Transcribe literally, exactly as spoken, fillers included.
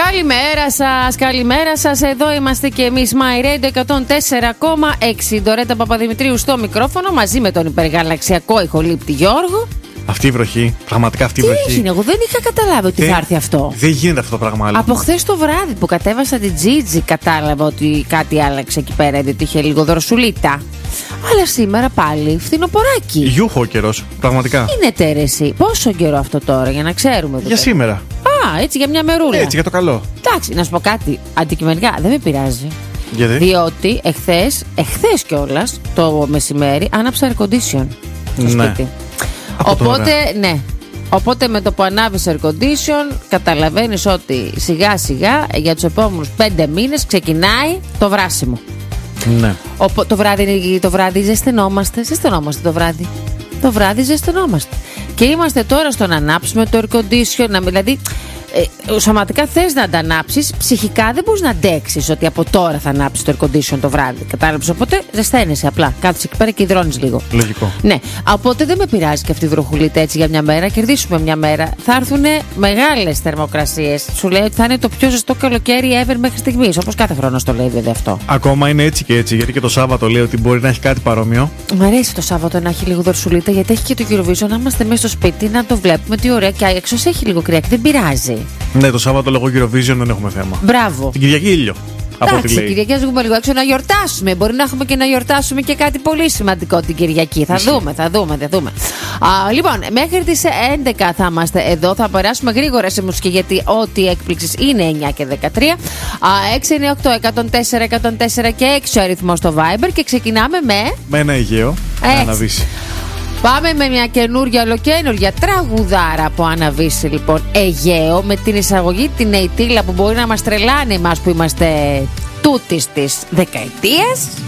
Καλημέρα σας, καλημέρα σας. Εδώ είμαστε και εμείς, My Radio εκατόν τέσσερα κόμμα έξι. Ντορέτα Παπαδημητρίου στο μικρόφωνο, μαζί με τον υπεργαλαξιακό ηχολήπτη Γιώργο. Αυτή η βροχή, πραγματικά αυτή η Τι βροχή. έγινε, εγώ δεν είχα καταλάβει ότι δεν, θα έρθει αυτό. Δεν γίνεται αυτό το πράγμα άλλο. Από χθες το βράδυ που κατέβασα την Τζίτζι, κατάλαβα ότι κάτι άλλαξε εκεί πέρα, διότι είχε λίγο δροσουλίτα. Αλλά σήμερα πάλι φθινοποράκι. Γιούχο ο καιρός, πραγματικά. Είναι τέρεση. Πόσο καιρό αυτό τώρα, για να ξέρουμε. Για σήμερα. Α, έτσι για μια μερούλα. Έτσι, για το καλό. Εντάξει, να σου πω κάτι. Αντικειμενικά δεν με πειράζει. Γιατί? Διότι εχθές, εχθές κιόλας το μεσημέρι άναψα air condition στο Ναι. σπίτι. Από Οπότε, τώρα. ναι. Οπότε με το που ανάβεις air condition, καταλαβαίνεις ότι σιγά σιγά για τους επόμενους πέντε μήνες ξεκινάει το βράσιμο. Ναι. Οπό, το, βράδυ, το βράδυ ζεσθενόμαστε, ζεσθενόμαστε το βράδυ. Το βράδυ ζεσθενόμαστε. Και είμαστε τώρα στο να ανάψουμε το air condition, να, δηλαδή ε, σωματικά θες να τα ανάψεις, ψυχικά δεν μπορείς να αντέξεις ότι από τώρα θα ανάψεις το air condition το βράδυ. Κατάλαβες, οπότε ζεσταίνεσαι απλά. Κάτσε εκεί πέρα και υδρώνεις λίγο. Λογικό. Ναι, οπότε δεν με πειράζει και αυτή η βροχουλίτα έτσι για μια μέρα. Κερδίσουμε μια μέρα. Θα έρθουν μεγάλες θερμοκρασίες. Σου λέει ότι θα είναι το πιο ζεστό καλοκαίρι ever μέχρι στιγμής. Όπως κάθε χρόνο το λέει βέβαια αυτό. Ακόμα είναι έτσι και έτσι, γιατί και το Σάββατο λέει ότι μπορεί να έχει κάτι παρόμοιο. Μ' αρέσει το Σάββατο να έχει λίγο δορσουλίτα, γιατί έχει και το Eurovision. Να είμαστε μέσα στο σπίτι, να το βλέπουμε, τι ωραία. Και έξω έχει λίγο κρύα και δεν πειράζει. Ναι, το Σάββατο λόγω Eurovision δεν έχουμε θέμα. Μπράβο. Την Κυριακή ήλιο. Από ό,τι Εντάξει, λέει. Κυριακή ας βγούμε λίγο έξω να γιορτάσουμε. Μπορεί να έχουμε και να γιορτάσουμε και κάτι πολύ σημαντικό την Κυριακή. Θα Ισχύει. δούμε, θα δούμε, θα δούμε. Α, λοιπόν, μέχρι τις έντεκα θα είμαστε εδώ. Θα περάσουμε γρήγορα σε μουσική, γιατί ό,τι έκπληξης είναι εννιά και δεκατρία. Α, έξι εννιά οκτώ εκατόν τέσσερα εκατόν τέσσερα και έξι ο αριθμός στο Viber. Και ξεκινάμε με. Με ένα Αιγαίο. Έτσι. Να αναβήσει. Πάμε με μια καινούρια ολοκένουργια τραγουδάρα από Άννα Βύση, λοιπόν, Αιγαίο, με την εισαγωγή την Ειτήλα που μπορεί να μας τρελάνει εμάς που είμαστε τούτης της δεκαετίας.